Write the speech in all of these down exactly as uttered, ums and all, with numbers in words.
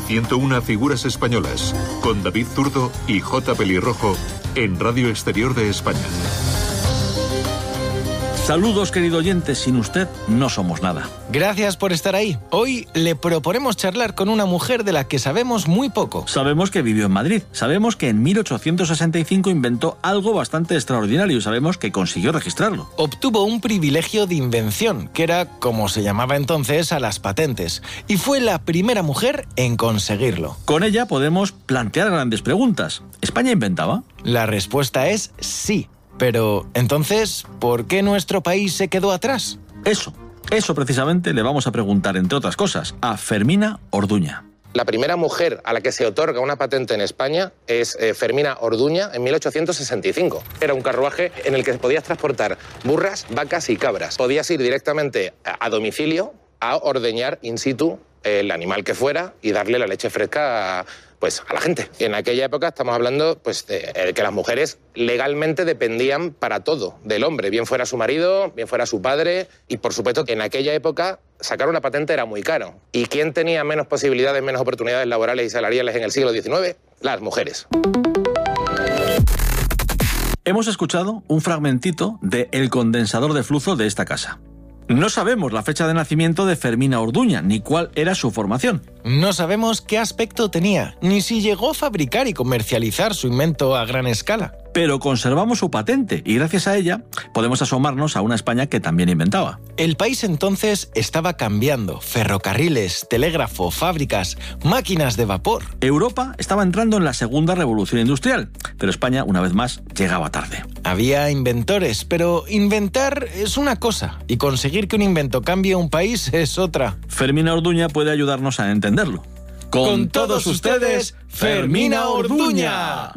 ciento una figuras españolas, con David Zurdo y J. Pelirrojo, en Radio Exterior de España. Saludos, querido oyente, sin usted no somos nada. Gracias por estar ahí. Hoy le proponemos charlar con una mujer de la que sabemos muy poco. Sabemos que vivió en Madrid, sabemos que en mil ochocientos sesenta y cinco inventó algo bastante extraordinario y sabemos que consiguió registrarlo. Obtuvo un privilegio de invención, que era como se llamaba entonces a las patentes, y fue la primera mujer en conseguirlo. Con ella podemos plantear grandes preguntas. ¿España inventaba? La respuesta es sí. Pero, entonces, ¿por qué nuestro país se quedó atrás? Eso, eso precisamente le vamos a preguntar, entre otras cosas, a Fermina Orduña. La primera mujer a la que se otorga una patente en España es eh, Fermina Orduña en mil ochocientos sesenta y cinco. Era un carruaje en el que podías transportar burras, vacas y cabras. Podías ir directamente a, a domicilio a ordeñar in situ el animal que fuera y darle la leche fresca a, pues, a la gente. En aquella época estamos hablando pues, de, de que las mujeres legalmente dependían para todo del hombre, bien fuera su marido, bien fuera su padre, y por supuesto que en aquella época sacar una patente era muy caro. ¿Y quién tenía menos posibilidades, menos oportunidades laborales y salariales en el siglo diecinueve? Las mujeres. Hemos escuchado un fragmentito de El condensador de flujo de esta casa. No sabemos la fecha de nacimiento de Fermina Orduña, ni cuál era su formación. No sabemos qué aspecto tenía, ni si llegó a fabricar y comercializar su invento a gran escala. Pero conservamos su patente y gracias a ella podemos asomarnos a una España que también inventaba. El país entonces estaba cambiando. Ferrocarriles, telégrafo, fábricas, máquinas de vapor. Europa estaba entrando en la segunda revolución industrial, pero España, una vez más, llegaba tarde. Había inventores, pero inventar es una cosa y conseguir que un invento cambie un país es otra. Fermina Orduña puede ayudarnos a entenderlo. Con, Con todos ustedes, Fermina Orduña.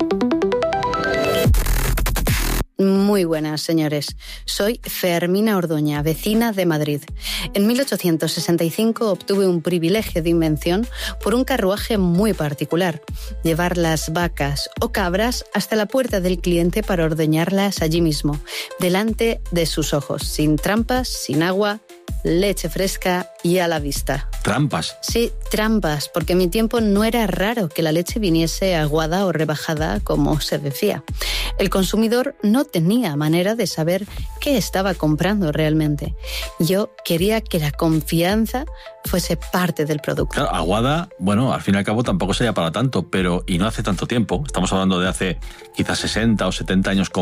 Muy buenas, señores. Soy Fermina Orduña, vecina de Madrid. En mil ochocientos sesenta y cinco obtuve un privilegio de invención por un carruaje muy particular. Llevar las vacas o cabras hasta la puerta del cliente para ordeñarlas allí mismo, delante de sus ojos, sin trampas, sin agua, leche fresca y a la vista. ¿Trampas? Sí, trampas, porque en mi tiempo no era raro que la leche viniese aguada o rebajada, como se decía. El consumidor no tenía manera de saber qué estaba comprando realmente. Yo quería que la confianza fuese parte del producto. Claro, aguada, bueno, al fin y al cabo tampoco sería para tanto, pero y no hace tanto tiempo. Estamos hablando de hace quizás sesenta o setenta años con